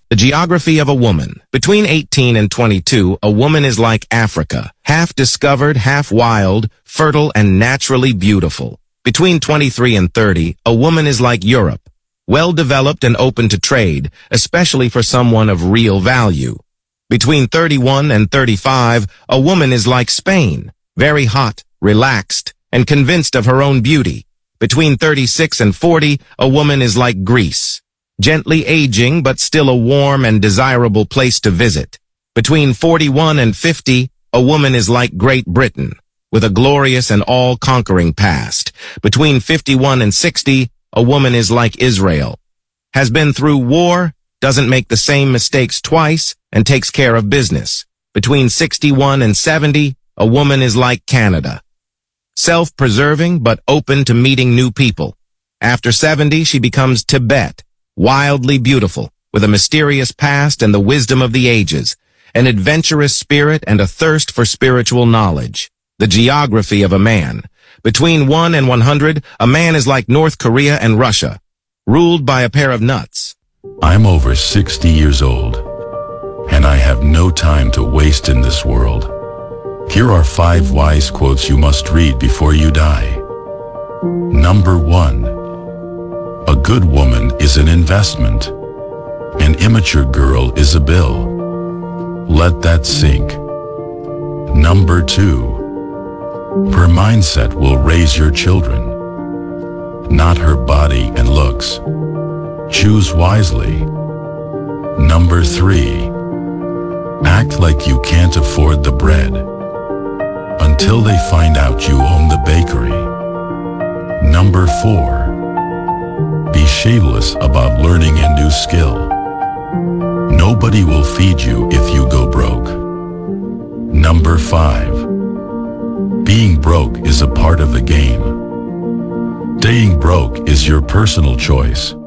The geography of a woman. Between 18 and 22, a woman is like Africa, half discovered, half wild, fertile, and naturally beautiful. Between 23 and 30, a woman is like Europe, well-developed and open to trade, especially for someone of real value. Between 31 and 35, a woman is like Spain, very hot, relaxed, and convinced of her own beauty. Between 36 and 40, a woman is like Greece, gently aging but still a warm and desirable place to visit. Between 41 and 50, a woman is like Great Britain, with a glorious and all-conquering past. Between 51 and 60, a woman is like Israel, has been through war, doesn't make the same mistakes twice, and takes care of business. Between 61 and 70, a woman is like Canada, self-preserving but open to meeting new people. After 70, she becomes Tibet, wildly beautiful, with a mysterious past and the wisdom of the ages, an adventurous spirit and a thirst for spiritual knowledge. The geography of a man. Between 1 and 100, a man is like North Korea and Russia, ruled by a pair of nuts. I'm over 60 years old, and I have no time to waste in this world. Here are 5 wise quotes you must read before you die. Number 1. A good woman is an investment. An immature girl is a bill. Let that sink. Number 2. Her mindset will raise your children, not her body and looks. Choose wisely. Number 3. Act like you can't afford the bread until they find out you own the bakery. Number 4. Be shameless about learning a new skill. Nobody will feed you if you go broke. Number 5. Being broke is a part of the game. Staying broke is your personal choice.